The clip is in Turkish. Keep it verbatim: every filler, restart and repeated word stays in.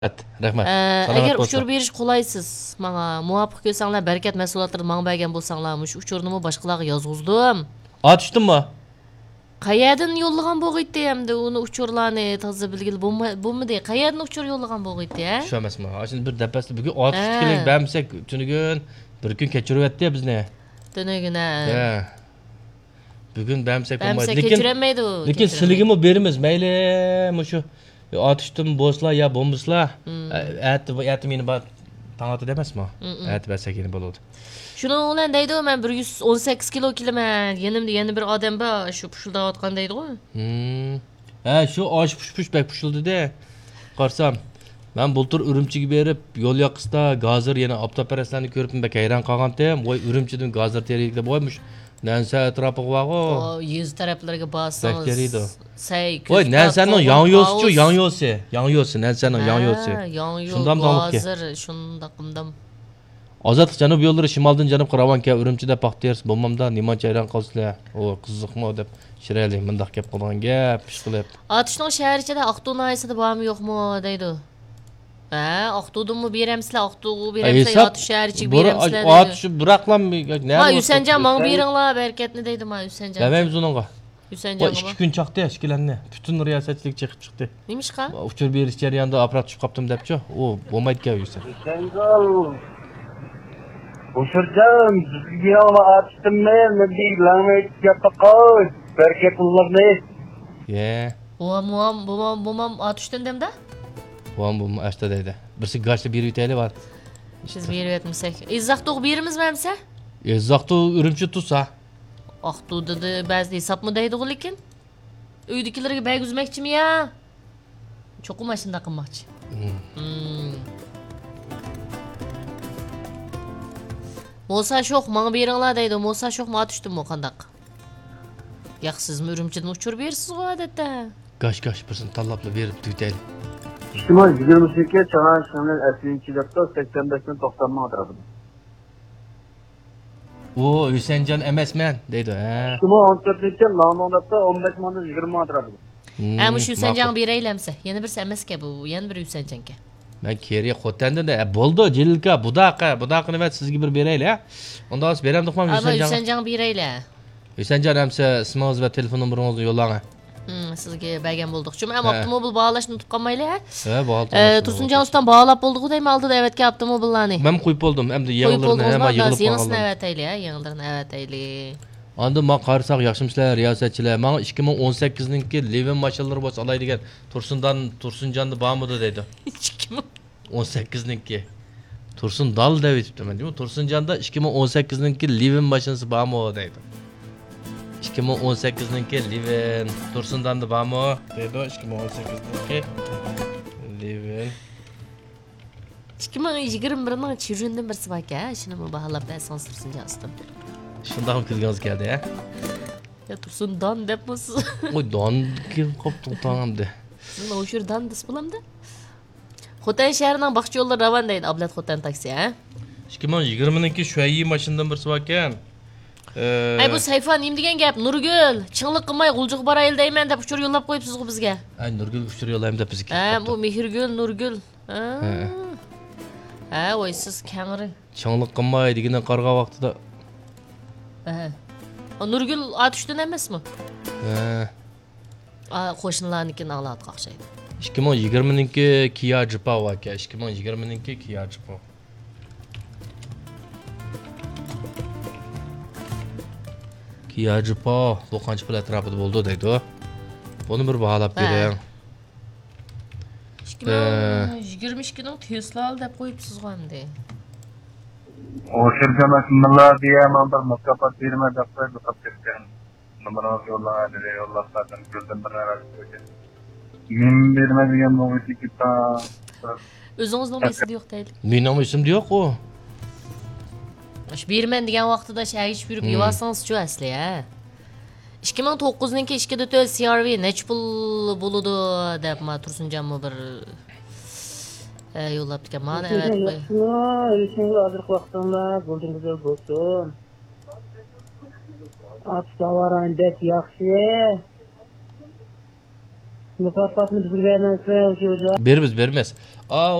Rahmat. Agar uchur berish qo'laysiz, menga muvofiq ko'rsanglar, barakat mahsulotlarni menga bergan bo'lsanglar, mush uchurnimi boshqalarga yozg'izdim. Atışdimmi? Qayerdan yo'llagan bo'g'aydi hamda uni uchurlarni toza bilgil bo'lmadi. Qayerdan uchur yo'llagan bo'g'aydi, ha? Shu emasmi? Şimdi bir depasda bugun atışdiklik bermsak, tunugun bir kun kechiryapti bizni. Tunugun ha. Bugun bermsak bo'lmaydi. Lekin kechirmaydi u. Lekin sizligimi beramiz, mayli, mushu atışdım boslar ya bombuslar. Ət ət meni bak tanıtı deməsmi? Ət bəsək yeni boladı. Şunun olan deydi o, mən bir yuz on sakkiz kilo kiloman. Yanımda yeni bir adam var, şu puşulda atqan deydi o. Hmm. Ha, şu aş puş puş bək puşuldu de. Qarsam, mən bultur Ürümçiga berib, yol yaqısda gazır yana aptaparaslarni ko'rib bək hayran qalğandım. Voy Ürümchidan gazır terikdə boymuş. Nansa atrapı var o. O yüz taraflarga bassangiz. Say, Voy, Nansaning yan yo'lsi, yan yo'lsi, yan yo'lsi, Nansaning yan yo'lsi. Yan yo'l, gazır, shundaqimdam. Azatlık janub yo'llari shimoldan janub Qaravanka, Ürümchida paxters bo'lmamda nimacha hayron qolsizlar. O qiziqmi deb shirali mundaq gap qilgan gap, ish qilib. Atishning shahar ichida Aqto'q noyasida bormi yo'qmi deydi. Ha, Aqto'dimi beramsizlar, Aqto'ga beramsizlar, Atish shahar ichiga beramsizlar. Atish biraqlam ne? Ma Yusanjon menga beringlar, barakatni deydi ma Yusanjon. Bermaymiz uningga. Yusanjonga. ikki kun chaqdi, ishkilanni. Butun riyosatchilik chiqib chiqdi. Nimishqa? Uchur berish jarayonida apparat tushib qopdim debchi. O bo'lmaydi-ku Yusan. Uçurcan, yalma açtım ben, ne diyeyim, yapakay, bereketullah. Ye. Oğam, oğam, babam, babam atıştın demde? Oğam, babam açtı deydi. Birisi kaçta bir viteli var. Siz bir etmişsek. İzzaqtoq birimiz memse? İzzaqtoq Ürümchi tutsa. Aqtoq dedi, bazı hesap mı deydi o lekin? Uydakilerge bey üzmekçi mi ya? Çok umaşında qılmakçı. Hmm. Mosa şoq, mana beringlar deydi. Mosa şoq ma atışdım o qandaq. Yo'q, sizmi Ürümchidan uchur bersiz o odatda. Qash-qash birsin tanlabla berib tuytayli. İhtimal yigirma ikki Çanan Şamil Əslinçilikdə sakson beşdən to'qson ming atrafida. O, Hüseyncan emasman deydi. Ha. İhtimal on to'rtinchi Londonda on besh mingdan yigirma atrafida. Ha, mush Hüseynjan beraylamsa, yana bir emasga bu, yana bir Hüseynjanga. Ben keriye xotandim da bo'ldi jilka budaqa budaqa nima sizga bir berayli ha. Unda siz beramdiqman Hüseynjan. Ama Hüseynjan berayla. Hüseynjan hamsa ismingiz va telefon nomeringizni yo'lang. Hmm, sizga bergan bo'ldik. Chunki ham avtomobil bağlashni unutib qolmayli ha. Ha, bağladim. E, Tursunjon ustam bağlab bo'ldik deymi aldida evatga avtomobillarni. Men qo'yib bo'ldim. Endi yangilarni hamma yig'ilib qolgan. Yangisini evatayli ha, yangilarni evatayli. Anda men qarasaq yaxshimizlar, riyosatchilar. Men ikki ming o'n sakkizinchi Levin mashinalari bo'lsa olay degan Tursundan Tursunjonni bormidi deydi. ikki ming o'n sakkizinchi Tursun dal deb aytibdi men, deymi? Tursunjonda ikki ming o'n sakkizinchi Levin mashinasi bormi deydi. ikki ming o'n sakkizinchi Levin Tursundan da bormi deydi. ikki ming o'n sakkizinchi Levin ikki ming yigirma birning chirundan birsi bor-ku, shuni baholab bersangiz Tursunjon ustam. Shunday ham kelgangiz keldi ha? Ya Tursundan debmisiz? Oy, don kim qopdim tangimda. Siz o'shirdan dis bo'lamda? Xotan shahrining baxchi yo'llari ravan deydi Ablat Xotan taksi ha. ikki ming yigirmaninchi Shuayyi mashindan birsi bor-kan. Ay bu sayfa nim degan gap, Nurgul, chinglik qilmay g'uljiq borayil deyman deb uchur yo'llab qo'yibsiz-ku bizga. Ay Nurgul uchur yo'layim deb bizga. Ha, bu Mehrgul, Nurgul. Ha. Ha, voy siz kangri. Chinglik qilmay degan qarg'a vaqtida. Ha. O Nurgul atishdan emasmi? Ha. A, qo'shnilarnikini anglat qaqshaydi. ikki ming yigirmaninchi Kia Jipa aka, ikki ming yigirmaninchi Kia Jipa. Kia Jipa bu qancha pul atrofida bo'ldi deydi. Buni bir baholab bering. ikki ming yigirma ikkining Tesla deb qo'yibsiz-ku endi. Uçurcan bismillah diye men bir mukofot berma deb qo'yib ketgan. Numarangizni yo'llang dedi, yo'llablardan ko'rdim bir narsa. Men bermadigan bo'g'iti kita. O'zingiz nomingiz yo'q deydi. Mening ismim yo'q u. Shu berman degan vaqtida shayish yurib yuvarsangiz-chu asli ha. ikki ming to'qqizinchi ikki nuqta to'rt C R V nech pul bo'ladi deb ma Tursunjonmi bir yo'llab ekan. Mana evet qo'y. Sizning hozirgi vaqtingizda bo'ldingiz bo'lsin. Atsavarandek yaxshi. Mükafatını biz vermezse hoca. Berimiz bermez. Aa